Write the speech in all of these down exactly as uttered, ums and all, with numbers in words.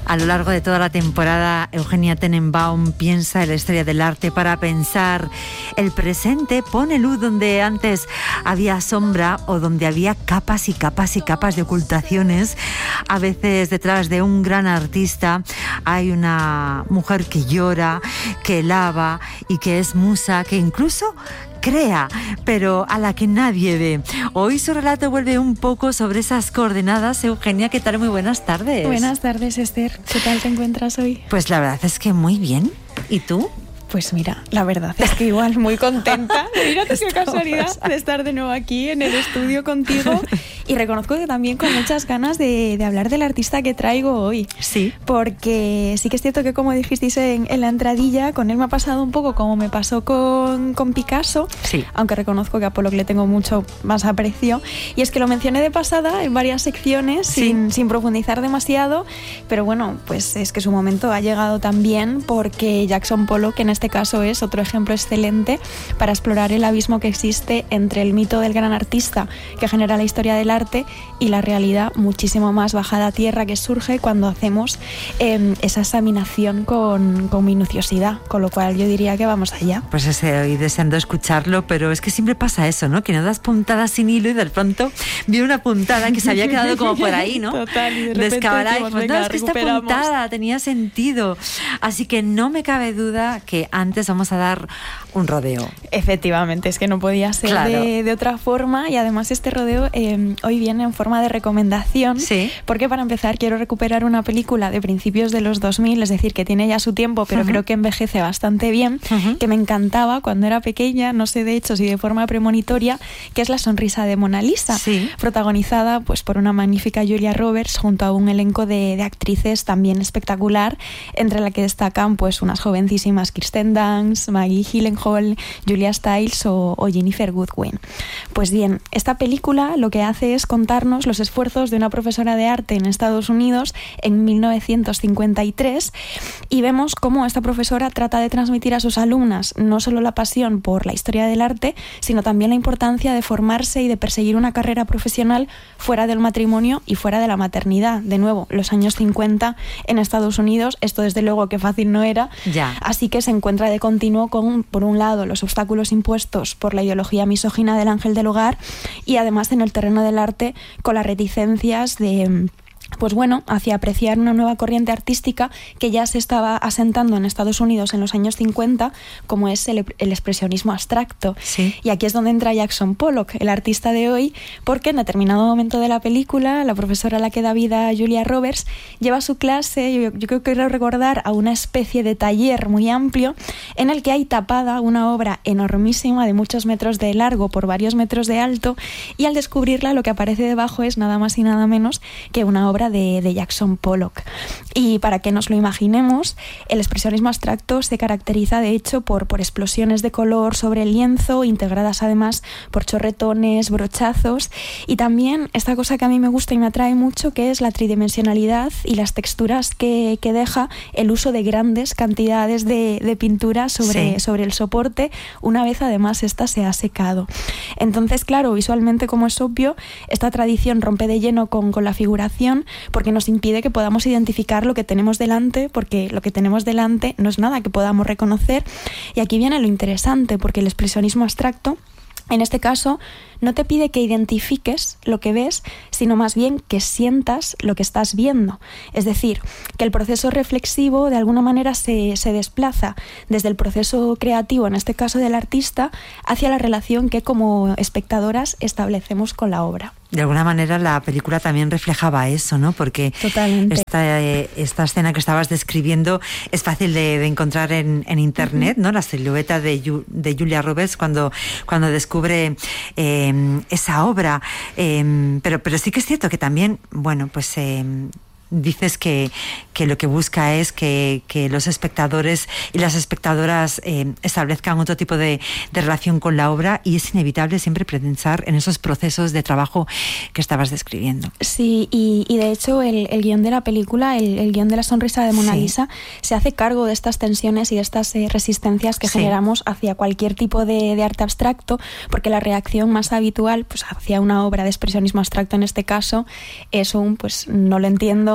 A lo largo de toda la temporada, Eugenia Tenenbaum piensa en la historia del arte para pensar el presente, pone luz donde antes había sombra o donde había capas y capas y capas de ocultaciones. A veces detrás de un gran artista hay una mujer que llora, que lava y que es musa, que incluso crea, pero a la que nadie ve. Hoy su relato vuelve un poco sobre esas coordenadas. Eugenia, ¿qué tal? Muy buenas tardes. Buenas tardes, Esther. ¿Qué tal te encuentras hoy? Pues la verdad es que muy bien. ¿Y tú? Pues mira, la verdad es que igual muy contenta. Mira qué casualidad de estar de nuevo aquí en el estudio contigo. Y reconozco que también con muchas ganas de, de hablar del artista que traigo hoy. Sí. Porque sí que es cierto que, como dijisteis en, en la entradilla, con él me ha pasado un poco como me pasó con, con Picasso. Sí. Aunque reconozco que a Pollock le tengo mucho más aprecio. Y es que lo mencioné de pasada en varias secciones, sí. sin, sin profundizar demasiado. Pero bueno, pues es que su momento ha llegado también, porque Jackson Pollock en este caso es otro ejemplo excelente para explorar el abismo que existe entre el mito del gran artista que genera la historia del arte y la realidad muchísimo más bajada a tierra que surge cuando hacemos eh, esa examinación con, con minuciosidad, con lo cual yo diría que vamos allá. Pues estoy deseando escucharlo, pero es que siempre pasa eso, ¿no? Que no das puntadas sin hilo y de pronto vi una puntada que se había quedado como por ahí, ¿no? Total, y de repente Descabalada, decimos, pues, venga, no, es que esta puntada tenía sentido. Así que no me cabe duda que antes vamos a dar un rodeo. Efectivamente, es que no podía ser claro. de, de otra forma, y además este rodeo eh, hoy viene en forma de recomendación, sí. porque para empezar quiero recuperar una película de principios de los dos mil, es decir, que tiene ya su tiempo, pero uh-huh. creo que envejece bastante bien, uh-huh. que me encantaba cuando era pequeña, no sé de hecho si de forma premonitoria, que es La sonrisa de Mona Lisa, sí. protagonizada pues por una magnífica Julia Roberts junto a un elenco de, de actrices también espectacular, entre la que destacan pues unas jovencísimas Kirsten Dunst, Maggie Gyllenhaal, Julia Stiles o, o Jennifer Goodwin. Pues bien, esta película lo que hace es contarnos los esfuerzos de una profesora de arte en Estados Unidos en mil novecientos cincuenta y tres, y vemos cómo esta profesora trata de transmitir a sus alumnas no solo la pasión por la historia del arte, sino también la importancia de formarse y de perseguir una carrera profesional fuera del matrimonio y fuera de la maternidad. De nuevo, los años cincuenta en Estados Unidos, esto desde luego que fácil no era, ya. Así que se encuentra de continuo con, por un lado, los obstáculos impuestos por la ideología misógina del ángel del hogar, y además en el terreno del arte con las reticencias de... pues bueno, hacia apreciar una nueva corriente artística que ya se estaba asentando en Estados Unidos en los años cincuenta, como es el, el expresionismo abstracto. Sí. Y aquí es donde entra Jackson Pollock, el artista de hoy, porque en determinado momento de la película, la profesora a la que da vida Julia Roberts lleva su clase, yo, yo creo que quiero recordar, a una especie de taller muy amplio en el que hay tapada una obra enormísima de muchos metros de largo por varios metros de alto, y al descubrirla lo que aparece debajo es nada más y nada menos que una obra De, de Jackson Pollock. Y para que nos lo imaginemos, el expresionismo abstracto se caracteriza de hecho por, por explosiones de color sobre el lienzo, integradas además por chorretones, brochazos, y también esta cosa que a mí me gusta y me atrae mucho, que es la tridimensionalidad y las texturas que, que deja el uso de grandes cantidades de, de pintura sobre, sí. sobre el soporte, una vez además esta se ha secado. Entonces, claro, visualmente, como es obvio, esta tradición rompe de lleno con, con la figuración, porque nos impide que podamos identificar lo que tenemos delante, porque lo que tenemos delante no es nada que podamos reconocer. Y aquí viene lo interesante, porque el expresionismo abstracto, en este caso, no te pide que identifiques lo que ves, sino más bien que sientas lo que estás viendo. Es decir, que el proceso reflexivo de alguna manera se, se desplaza desde el proceso creativo, en este caso del artista, hacia la relación que como espectadoras establecemos con la obra. De alguna manera la película también reflejaba eso, ¿no? Porque Totalmente. Esta, eh, esta escena que estabas describiendo es fácil de, de encontrar en, en internet, uh-huh. ¿no? La silueta de, de Julia Roberts cuando, cuando descubre eh, esa obra. Eh, pero, pero sí que es cierto que también, bueno, pues... Eh, dices que, que lo que busca es que, que los espectadores y las espectadoras eh, establezcan otro tipo de, de relación con la obra, y es inevitable siempre pensar en esos procesos de trabajo que estabas describiendo. Sí, y, y de hecho el, el guión de la película, el, el guión de La sonrisa de Mona Lisa, sí. se hace cargo de estas tensiones y de estas eh, resistencias que sí. generamos hacia cualquier tipo de, de arte abstracto, porque la reacción más habitual pues, hacia una obra de expresionismo abstracto en este caso es un, pues no lo entiendo,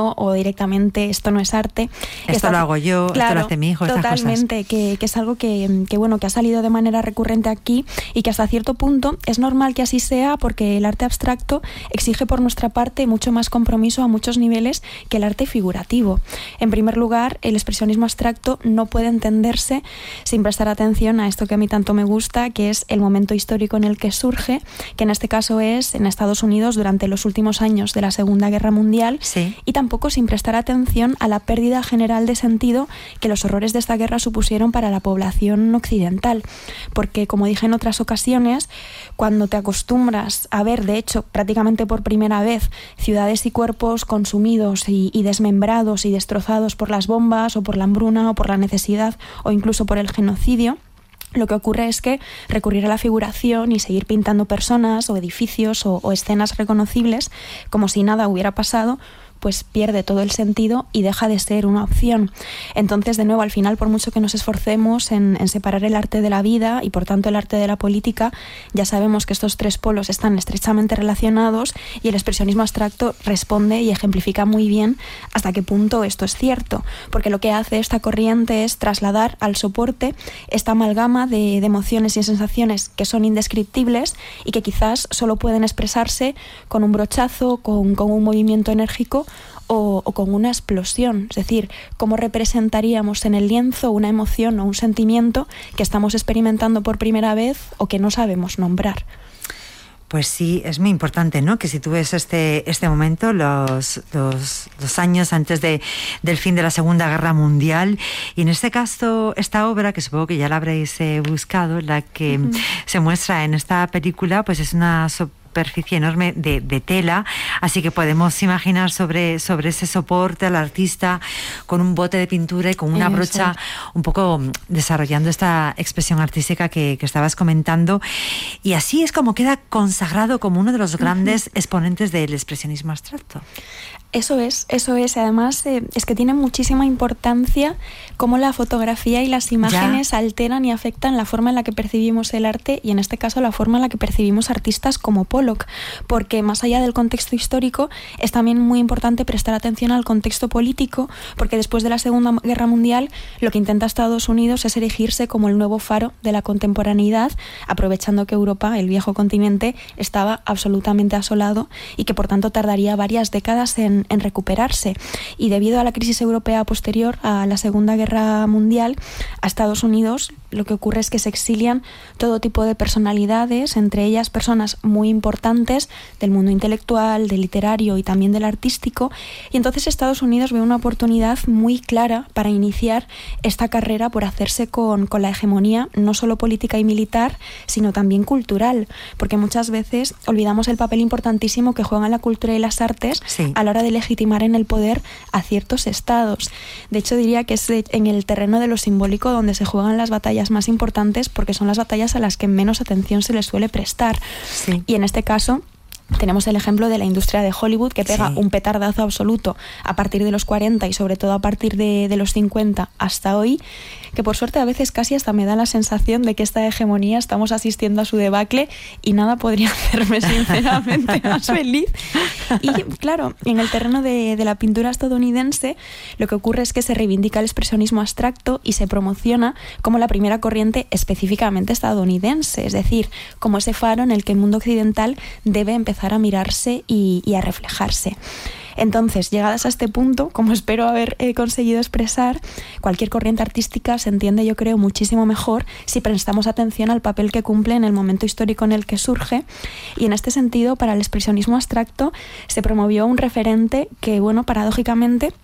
no, o directamente esto no es arte. Esto Está, lo hago yo, claro, esto lo hace mi hijo, estas cosas. Totalmente, que, que es algo que, que, bueno, que ha salido de manera recurrente aquí y que hasta cierto punto es normal que así sea, porque el arte abstracto exige por nuestra parte mucho más compromiso a muchos niveles que el arte figurativo. En primer lugar, el expresionismo abstracto no puede entenderse sin prestar atención a esto que a mí tanto me gusta, que es el momento histórico en el que surge, que en este caso es en Estados Unidos durante los últimos años de la Segunda Guerra Mundial, sí. y tampoco sin prestar atención a la pérdida general de sentido que los horrores de esta guerra supusieron para la población occidental. Porque, como dije en otras ocasiones, cuando te acostumbras a ver, de hecho, prácticamente por primera vez, ciudades y cuerpos consumidos y, y desmembrados y destrozados por las bombas o por la hambruna o por la necesidad o incluso por el genocidio, lo que ocurre es que recurrir a la figuración y seguir pintando personas o edificios o, o escenas reconocibles como si nada hubiera pasado, pues pierde todo el sentido y deja de ser una opción. Entonces, de nuevo, al final, por mucho que nos esforcemos en, en separar el arte de la vida y, por tanto, el arte de la política, ya sabemos que estos tres polos están estrechamente relacionados y el expresionismo abstracto responde y ejemplifica muy bien hasta qué punto esto es cierto, porque lo que hace esta corriente es trasladar al soporte esta amalgama de, de emociones y sensaciones que son indescriptibles y que quizás solo pueden expresarse con un brochazo, con, con un movimiento enérgico O, o con una explosión, es decir, cómo representaríamos en el lienzo una emoción o un sentimiento que estamos experimentando por primera vez o que no sabemos nombrar. Pues sí, es muy importante, ¿no? Que si tú ves este, este momento, los, los, los años antes de, del fin de la Segunda Guerra Mundial, y en este caso, esta obra, que supongo que ya la habréis eh, buscado, la que uh-huh. se muestra en esta película, pues es una superficie enorme de, de tela, así que podemos imaginar sobre, sobre ese soporte al artista con un bote de pintura y con una Eso. brocha, un poco desarrollando esta expresión artística que, que estabas comentando, y así es como queda consagrado como uno de los grandes uh-huh. exponentes del expresionismo abstracto. Eso es, eso es. Además, eh, es que tiene muchísima importancia cómo la fotografía y las imágenes ya. alteran y afectan la forma en la que percibimos el arte y, en este caso, la forma en la que percibimos artistas como Pollock. Porque, más allá del contexto histórico, es también muy importante prestar atención al contexto político, porque después de la Segunda Guerra Mundial, lo que intenta Estados Unidos es erigirse como el nuevo faro de la contemporaneidad, aprovechando que Europa, el viejo continente, estaba absolutamente asolado y que, por tanto, tardaría varias décadas en en recuperarse. Y debido a la crisis europea posterior a la Segunda Guerra Mundial, a Estados Unidos lo que ocurre es que se exilian todo tipo de personalidades, entre ellas personas muy importantes del mundo intelectual, del literario y también del artístico, y entonces Estados Unidos ve una oportunidad muy clara para iniciar esta carrera por hacerse con, con la hegemonía no solo política y militar, sino también cultural, porque muchas veces olvidamos el papel importantísimo que juegan la cultura y las artes sí. a la hora de legitimar en el poder a ciertos estados. De hecho, diría que es en el terreno de lo simbólico donde se juegan las batallas más importantes, porque son las batallas a las que menos atención se les suele prestar. Sí. Y en este caso tenemos el ejemplo de la industria de Hollywood, que pega sí. un petardazo absoluto a partir de los cuarenta y sobre todo a partir de, de los cincuenta hasta hoy, que por suerte a veces casi hasta me da la sensación de que esta hegemonía estamos asistiendo a su debacle y nada podría hacerme sinceramente más feliz. Y claro, en el terreno de, de la pintura estadounidense lo que ocurre es que se reivindica el expresionismo abstracto y se promociona como la primera corriente específicamente estadounidense, es decir, como ese faro en el que el mundo occidental debe empezar a mirarse y, y a reflejarse. Entonces, llegadas a este punto, como espero haber eh, conseguido expresar, cualquier corriente artística se entiende, yo creo, muchísimo mejor si prestamos atención al papel que cumple en el momento histórico en el que surge. Y en este sentido, para el expresionismo abstracto se promovió un referente que, bueno, paradójicamente,